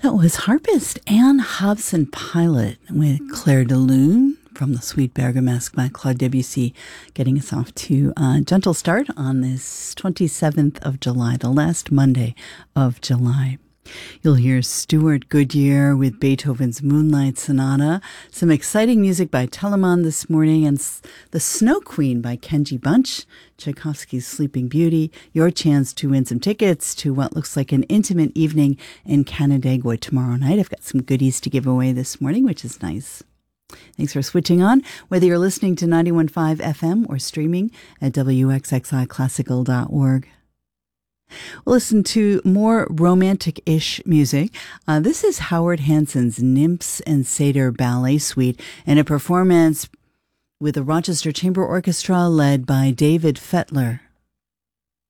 That was harpist Anne Hobson Pilot with Claire de Lune from the Suite Bergamasque by Claude Debussy, getting us off to a gentle start on this 27th of July, the last Monday of July. You'll hear Stuart Goodyear with Beethoven's Moonlight Sonata, some exciting music by Telemann this morning, and The Snow Queen by Kenji Bunch, Tchaikovsky's Sleeping Beauty, your chance to win some tickets to what looks like an intimate evening in Canandaigua tomorrow night. I've got some goodies to give away this morning, which is nice. Thanks for switching on, whether you're listening to 91.5 FM or streaming at wxxiclassical.org. We'll listen to more romantic-ish music. This is Howard Hansen's Nymphs and Satyr Ballet Suite, and a performance with the Rochester Chamber Orchestra led by David Fettler.